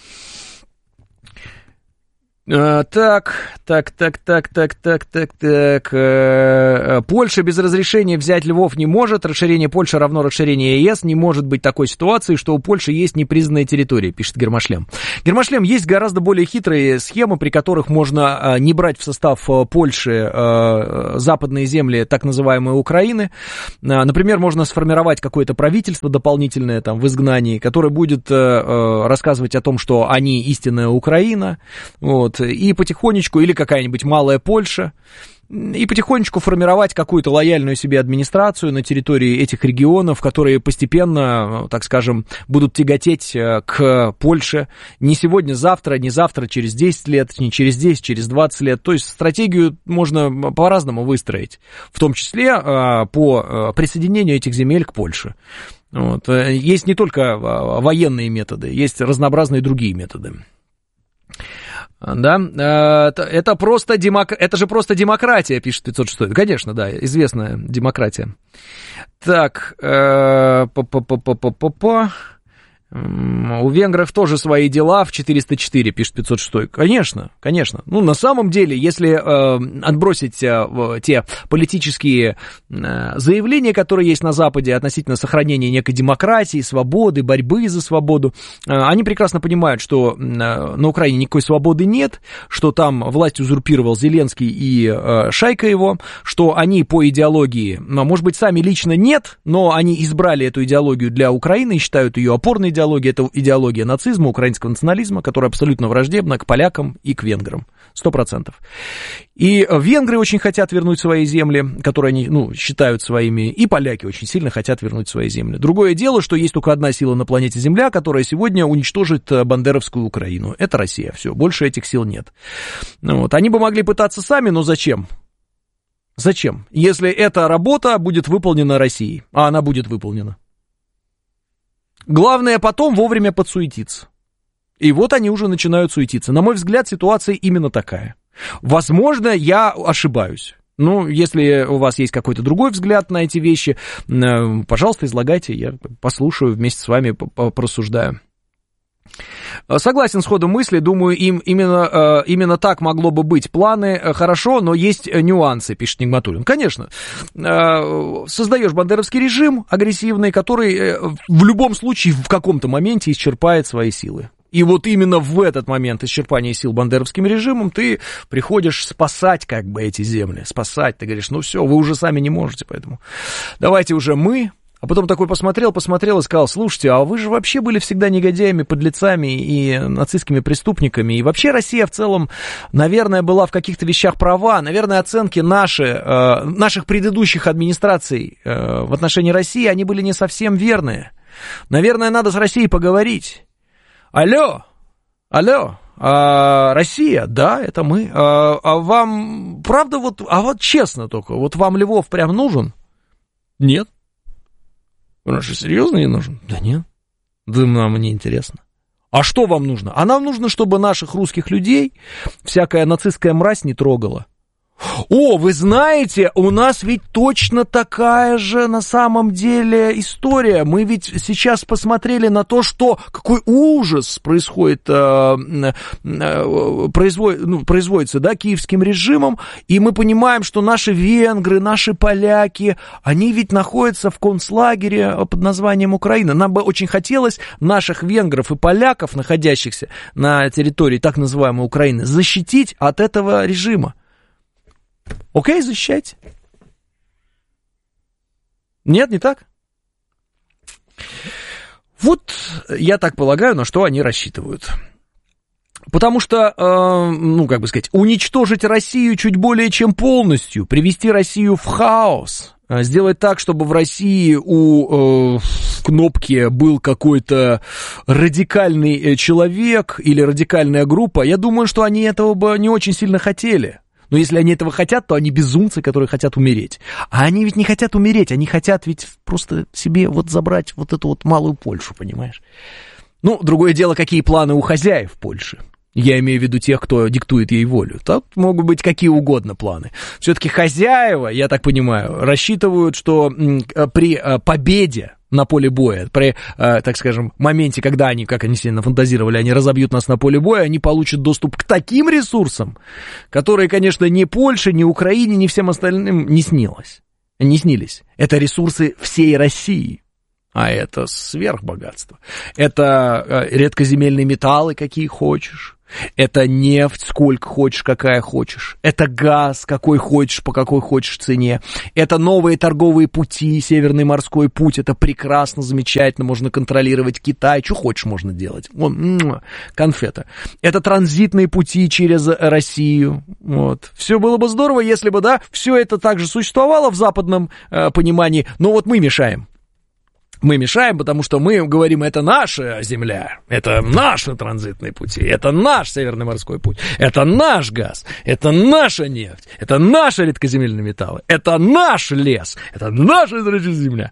Uh, так, так, так, так, так, так, так, так. Uh, Польша без разрешения взять Львов не может. Расширение Польши равно расширение ЕС. Не может быть такой ситуации, что у Польши есть непризнанная территория, пишет Гермошлем. Гермошлем, есть гораздо более хитрые схемы, при которых можно uh, не брать в состав uh, Польши uh, западные земли так называемой Украины. Uh, например, можно сформировать какое-то правительство дополнительное там в изгнании, которое будет uh, uh, рассказывать о том, что они истинная Украина. Вот. И потихонечку, или какая-нибудь малая Польша, и потихонечку формировать какую-то лояльную себе администрацию на территории этих регионов, которые постепенно, так скажем, будут тяготеть к Польше не сегодня, завтра, не завтра, через десять лет, не через десять, через двадцать лет. То есть стратегию можно по-разному выстроить, в том числе по присоединению этих земель к Польше. Вот. Есть не только военные методы, есть разнообразные другие методы. Да, это просто демок... это же просто демократия, пишет пятьсот шесть. Конечно, да, известная демократия. Так, па-па-па-па-па-па. У венгров тоже свои дела в четыреста четыре, пишет пятьсот шесть. Конечно, конечно. Ну, на самом деле, если э, отбросить э, те политические э, заявления, которые есть на Западе относительно сохранения некой демократии, свободы, борьбы за свободу, э, они прекрасно понимают, что э, на Украине никакой свободы нет, что там власть узурпировал Зеленский и э, шайка его, что они по идеологии, ну, может быть, сами лично нет, но они избрали эту идеологию для Украины и считают ее опорной идеология — это идеология нацизма, украинского национализма, которая абсолютно враждебна к полякам и к венграм. Сто процентов. И венгры очень хотят вернуть свои земли, которые они, ну, считают своими, и поляки очень сильно хотят вернуть свои земли. Другое дело, что есть только одна сила на планете Земля, которая сегодня уничтожит бандеровскую Украину. Это Россия. Все, больше этих сил нет. Вот. Они бы могли пытаться сами, но зачем? Зачем? Если эта работа будет выполнена Россией, а она будет выполнена. Главное потом вовремя подсуетиться. И вот они уже начинают суетиться. На мой взгляд, ситуация именно такая. Возможно, я ошибаюсь. Ну, если у вас есть какой-то другой взгляд на эти вещи, пожалуйста, излагайте, я послушаю, вместе с вами порассуждаю. Согласен с ходом мысли, думаю, им именно, именно так могло бы быть. Планы хорошо, но есть нюансы, пишет Нигматуллин. Конечно, создаешь бандеровский режим агрессивный, который в любом случае в каком-то моменте исчерпает свои силы. И вот именно в этот момент исчерпания сил бандеровским режимом ты приходишь спасать как бы эти земли, спасать. Ты говоришь, ну все, вы уже сами не можете, поэтому давайте уже мы. А потом такой посмотрел, посмотрел и сказал, слушайте, а вы же вообще были всегда негодяями, подлецами и нацистскими преступниками. И вообще Россия в целом, наверное, была в каких-то вещах права. Наверное, оценки наши, э, наших предыдущих администраций э, в отношении России, они были не совсем верные. Наверное, надо с Россией поговорить. Алло, алло, а, Россия, да, это мы. А, а вам, правда, вот, а вот честно только, вот вам Львов прям нужен? Нет. Он что, серьезно не нужен? Да нет. Да нам не интересно. А что вам нужно? А нам нужно, чтобы наших русских людей всякая нацистская мразь не трогала. О, вы знаете, у нас ведь точно такая же на самом деле история. Мы ведь сейчас посмотрели на то, что какой ужас происходит, э, э, производ, ну, производится, да, киевским режимом, и мы понимаем, что наши венгры, наши поляки, они ведь находятся в концлагере под названием Украина. Нам бы очень хотелось наших венгров и поляков, находящихся на территории так называемой Украины, защитить от этого режима. Окей, защищайте. Нет, не так? Вот я так полагаю, на что они рассчитывают. Потому что, э, ну, как бы сказать, уничтожить Россию чуть более чем полностью, привести Россию в хаос, сделать так, чтобы в России у э, кнопки был какой-то радикальный человек или радикальная группа, я думаю, что они этого бы не очень сильно хотели. Но если они этого хотят, то они безумцы, которые хотят умереть. А они ведь не хотят умереть, они хотят ведь просто себе вот забрать вот эту вот малую Польшу, понимаешь? Ну, другое дело, какие планы у хозяев Польши. Я имею в виду тех, кто диктует ей волю. Тут могут быть какие угодно планы. Все-таки хозяева, я так понимаю, рассчитывают, что при победе на поле боя, при, так скажем, моменте, когда они, как они сильно фантазировали, они разобьют нас на поле боя, они получат доступ к таким ресурсам, которые, конечно, ни Польше, ни Украине, ни всем остальным не снилось, не снились. Это ресурсы всей России. А это сверхбогатство. Это редкоземельные металлы, какие хочешь. Это нефть, сколько хочешь, какая хочешь. Это газ, какой хочешь, по какой хочешь цене. Это новые торговые пути, Северный морской путь. Это прекрасно, замечательно, можно контролировать Китай. Что хочешь можно делать. Вон, конфета. Это транзитные пути через Россию. Вот. Все было бы здорово, если бы, да, все это также существовало в западном э, понимании. Но вот мы мешаем. Мы мешаем, потому что мы говорим, это наша земля, это наши транзитные пути, это наш Северный морской путь, это наш газ, это наша нефть, это наши редкоземельные металлы, это наш лес, это наша земля.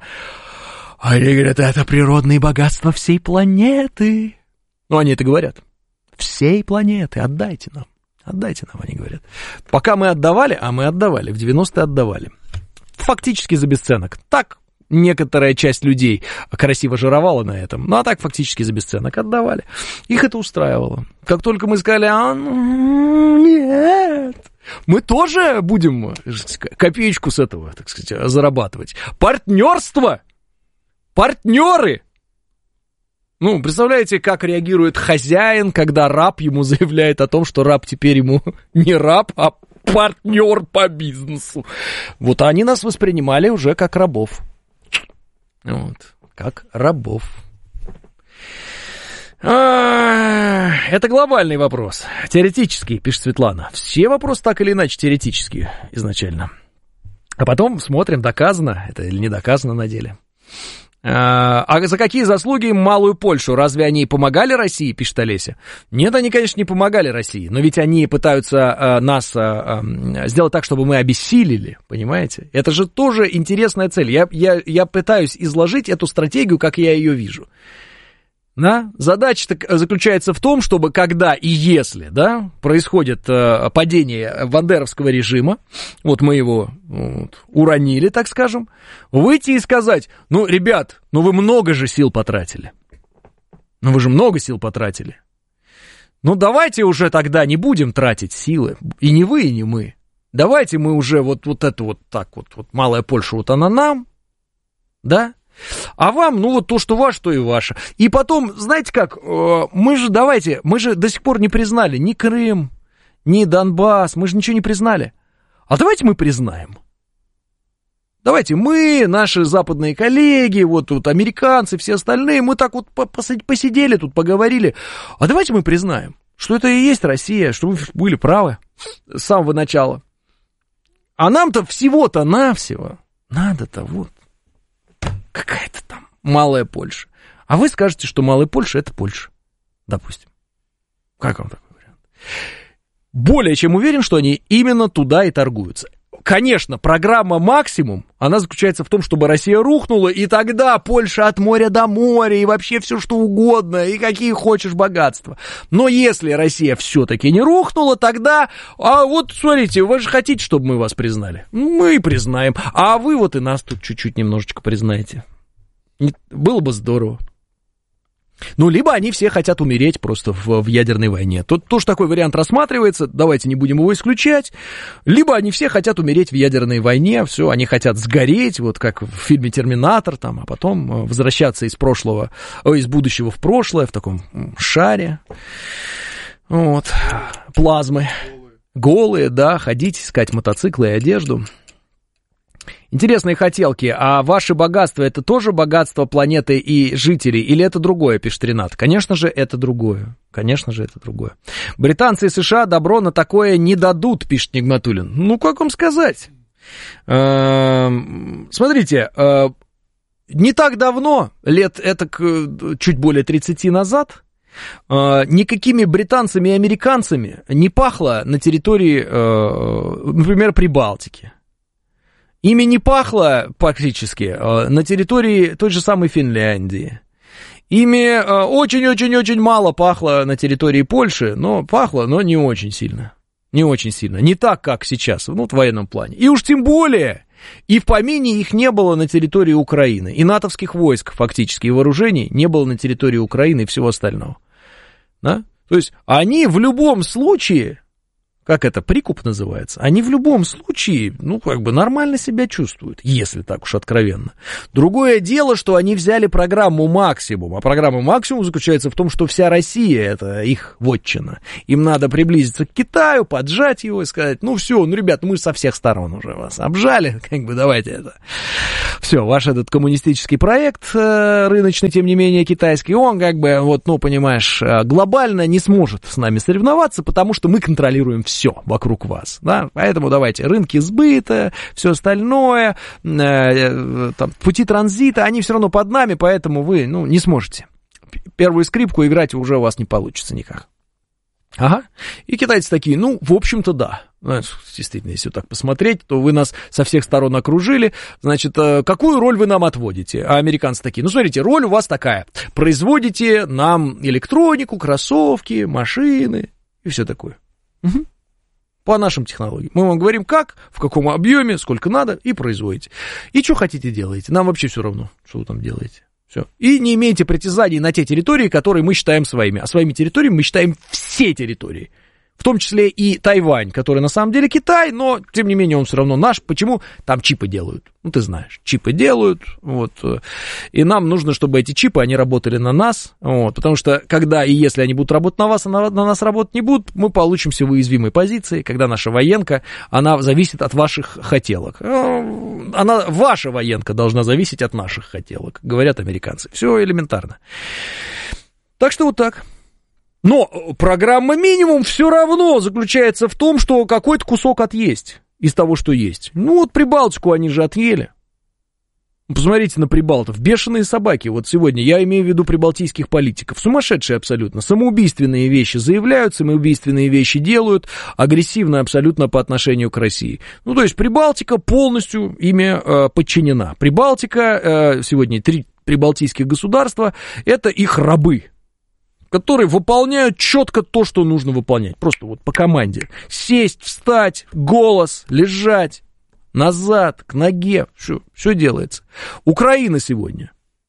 А они говорят, это природные богатства всей планеты. Ну, они это говорят. Всей планеты, отдайте нам, отдайте нам, они говорят. Пока мы отдавали, а мы отдавали, в девяностые отдавали. Фактически за бесценок. Так. Некоторая часть людей красиво жировала на этом, ну а так фактически за бесценок отдавали. Их это устраивало. Как только мы сказали, а, ну, нет, мы тоже будем копеечку с этого, так сказать, зарабатывать. Партнерство! Партнеры! Ну, представляете, как реагирует хозяин, когда раб ему заявляет о том, что раб теперь ему не раб, а партнер по бизнесу. Вот они нас воспринимали уже как рабов. Вот, как рабов. Это глобальный вопрос. Теоретический, пишет Светлана. Все вопросы так или иначе теоретические изначально. А потом смотрим, доказано это или не доказано на деле. А за какие заслуги Малую Польшу? Разве они помогали России, пишет Олеся? Нет, они, конечно, не помогали России, но ведь они пытаются нас сделать так, чтобы мы обессилели, понимаете? Это же тоже интересная цель. Я, я, я пытаюсь изложить эту стратегию, как я ее вижу. Да? Задача заключается в том, чтобы когда и если, да, происходит э, падение бандеровского режима, вот мы его вот, уронили, так скажем, выйти и сказать: ну, ребят, ну вы много же сил потратили. Ну вы же много сил потратили. Ну давайте уже тогда не будем тратить силы, и не вы, и не мы. Давайте мы уже вот, вот это вот так вот, вот Малая Польша, вот она нам, да? А вам, ну вот то, что ваше, то и ваше. И потом, знаете как, мы же, давайте, мы же до сих пор не признали ни Крым, ни Донбасс, мы же ничего не признали. А давайте мы признаем. Давайте мы, наши западные коллеги, вот тут американцы, все остальные, мы так вот посидели тут, поговорили. А давайте мы признаем, что это и есть Россия, что мы были правы с самого начала. А нам-то всего-то навсего надо-то вот. Какая-то там Малая Польша. А вы скажете, что Малая Польша — это Польша. Допустим. Как вам такой вариант? Более чем уверен, что они именно туда и торгуются. Конечно, программа «Максимум», она заключается в том, чтобы Россия рухнула, и тогда Польша от моря до моря, и вообще все что угодно, и какие хочешь богатства. Но если Россия все-таки не рухнула, тогда, а вот смотрите, вы же хотите, чтобы мы вас признали. Мы признаем, а вы вот и нас тут чуть-чуть немножечко признаете. Было бы здорово. Ну, либо они все хотят умереть просто в, в ядерной войне. Тут тоже такой вариант рассматривается, давайте не будем его исключать. Либо они все хотят умереть в ядерной войне, все, они хотят сгореть, вот как в фильме «Терминатор», там, а потом возвращаться из прошлого, из будущего в прошлое, в таком шаре. Вот, плазмы. Голые, да, ходить, искать мотоциклы и одежду. Интересные хотелки, а ваши богатства — это тоже богатство планеты и жителей, или это другое, пишет Ренат? Конечно же, это другое. Конечно же, это другое. Британцы и США добро на такое не дадут, пишет Нигматуллин. Ну, как вам сказать? Смотрите, не так давно, лет это чуть более тридцати назад, никакими британцами и американцами не пахло на территории, например, Прибалтики. Ими не пахло практически на территории той же самой Финляндии. Ими очень-очень-очень мало пахло на территории Польши, но пахло, но не очень сильно. Не очень сильно. Не так, как сейчас, ну, в военном плане. И уж тем более, и в помине их не было на территории Украины. И натовских войск фактически, и вооружений не было на территории Украины и всего остального. Да? То есть они в любом случае... Как это, прикуп называется? Они в любом случае, ну, как бы нормально себя чувствуют, если так уж откровенно. Другое дело, что они взяли программу «Максимум», а программа «Максимум» заключается в том, что вся Россия — это их вотчина. Им надо приблизиться к Китаю, поджать его и сказать: ну, все, ну, ребят, мы со всех сторон уже вас обжали, как бы давайте это. Все, ваш этот коммунистический проект рыночный, тем не менее, китайский, он как бы, вот, ну, понимаешь, глобально не сможет с нами соревноваться, потому что мы контролируем все. Все вокруг вас, да, поэтому давайте рынки сбыта, все остальное, э, там, пути транзита, они все равно под нами, поэтому вы, ну, не сможете. Первую скрипку играть уже у вас не получится никак. Ага, и китайцы такие: ну, в общем-то, да. Действительно, если так посмотреть, то вы нас со всех сторон окружили, значит, какую роль вы нам отводите? А американцы такие: ну, смотрите, роль у вас такая, производите нам электронику, кроссовки, машины и все такое. Угу. По нашим технологиям. Мы вам говорим, как, в каком объеме, сколько надо, и производите. И что хотите, делаете. Нам вообще все равно, что вы там делаете. Все. И не имеете притязаний на те территории, которые мы считаем своими. А своими территориями мы считаем все территории. В том числе и Тайвань, который на самом деле Китай, но, тем не менее, он все равно наш. Почему? Там чипы делают. Ну, ты знаешь, чипы делают, вот. И нам нужно, чтобы эти чипы, они работали на нас, вот. Потому что, когда и если они будут работать на вас, а на, на нас работать не будут, мы получимся в уязвимой позиции, когда наша военка, она зависит от ваших хотелок. Она, ваша военка должна зависеть от наших хотелок, говорят американцы. Все элементарно. Так что вот так. Но программа «Минимум» все равно заключается в том, что какой-то кусок отъесть из того, что есть. Ну вот Прибалтику они же отъели. Посмотрите на прибалтов. Бешеные собаки. Вот сегодня я имею в виду прибалтийских политиков. Сумасшедшие абсолютно. Самоубийственные вещи заявляют, самоубийственные вещи делают. Агрессивно абсолютно по отношению к России. Ну, то есть Прибалтика полностью ими э, подчинена. Прибалтика, э, сегодня три прибалтийских государства, это их рабы, которые выполняют четко то, что нужно выполнять. Просто вот по команде. Сесть, встать, голос, лежать. Назад, к ноге, все, все делается. Украина сегодня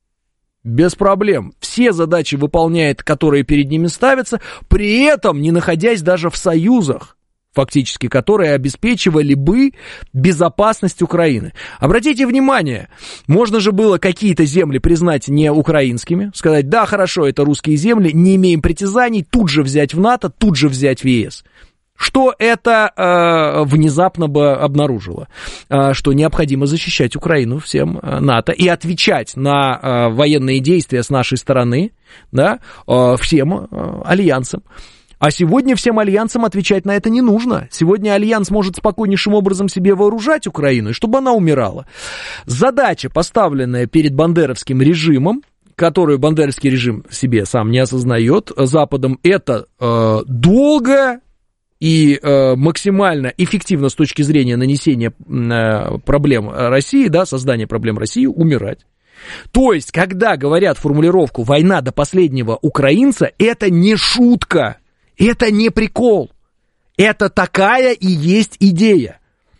без проблем все задачи выполняет, которые перед ними ставятся, при этом не находясь даже в союзах, фактически, которые обеспечивали бы безопасность Украины. Обратите внимание, можно же было какие-то земли признать не украинскими, сказать, да, хорошо, это русские земли, не имеем притязаний, тут же взять в НАТО, тут же взять в ЕС. Что это э, внезапно бы обнаружило? Э, что необходимо защищать Украину всем э, НАТО и отвечать на э, военные действия с нашей стороны, да, э, всем э, альянсам. А сегодня всем альянсам отвечать на это не нужно. Сегодня альянс может спокойнейшим образом себе вооружать Украину, чтобы она умирала. Задача, поставленная перед бандеровским режимом, которую бандеровский режим себе сам не осознает, Западом, это э, долго... и э, максимально эффективно с точки зрения нанесения э, проблем России, да, создания проблем России, умирать. То есть, когда говорят формулировку «война до последнего украинца», это не шутка, это не прикол, это такая и есть идея.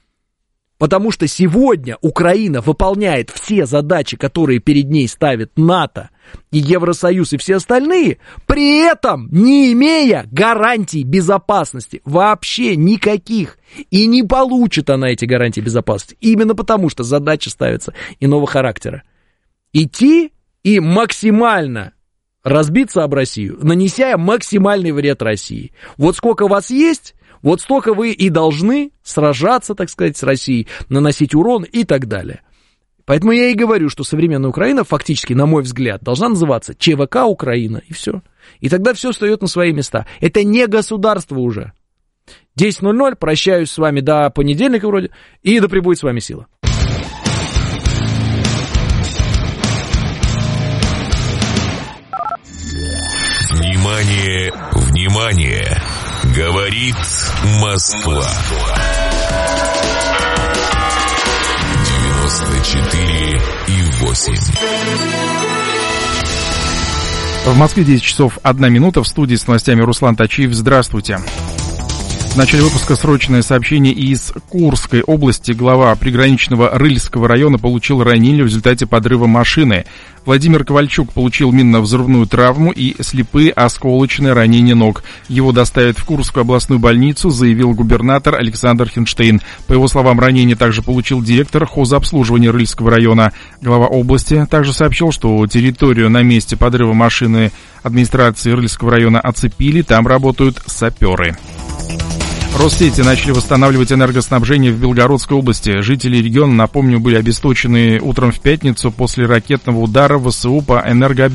Потому что сегодня Украина выполняет все задачи, которые перед ней ставит НАТО и Евросоюз и все остальные, при этом не имея гарантий безопасности, вообще никаких. И не получит она эти гарантии безопасности. Именно потому, что задача ставится иного характера. Идти и максимально разбиться об Россию, нанеся максимальный вред России. Вот сколько вас есть... Вот столько вы и должны сражаться, так сказать, с Россией, наносить урон и так далее. Поэтому я и говорю, что современная Украина фактически, на мой взгляд, должна называться ЧВК Украина, и все. И тогда все встает на свои места. Это не государство уже. десять ноль ноль, прощаюсь с вами до понедельника вроде, и да пребудет с вами сила. Внимание, внимание! Говорит Москва. девяносто четыре и восемь. В Москве десять часов одна минута. В студии с новостями Руслан Тачиев. Здравствуйте. В начале выпуска срочное сообщение из Курской области. Глава приграничного Рыльского района получил ранение в результате подрыва машины. Владимир Ковальчук получил минно-взрывную травму и слепые осколочные ранения ног. Его доставят в Курскую областную больницу, заявил губернатор Александр Хинштейн. По его словам, ранение также получил директор хозобслуживания Рыльского района. Глава области также сообщил, что территорию на месте подрыва машины администрации Рыльского района оцепили, там работают саперы. Россети начали восстанавливать энергоснабжение в Белгородской области. Жители региона, напомню, были обесточены утром в пятницу после ракетного удара ВСУ по энергообъектам.